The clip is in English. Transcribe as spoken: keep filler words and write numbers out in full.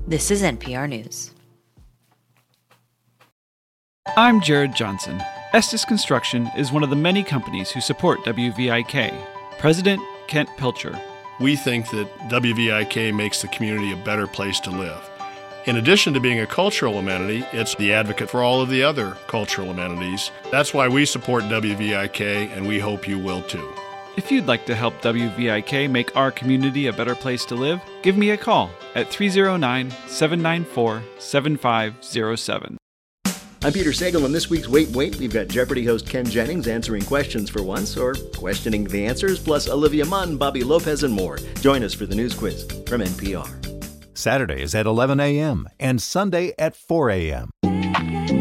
This is N P R News. I'm Jared Johnson. Estes Construction is one of the many companies who support W V I K. President Kent Pilcher. We think that W V I K makes the community a better place to live. In addition to being a cultural amenity, it's the advocate for all of the other cultural amenities. That's why we support W V I K, and we hope you will too. If you'd like to help W V I K make our community a better place to live, give me a call at three oh nine, seven nine four, seven five oh seven. I'm Peter Sagal. On this week's Wait Wait, we've got Jeopardy host Ken Jennings answering questions for once, or questioning the answers, plus Olivia Munn, Bobby Lopez, and more. Join us for the news quiz from N P R. Saturday is at eleven a.m. and Sunday at four a.m.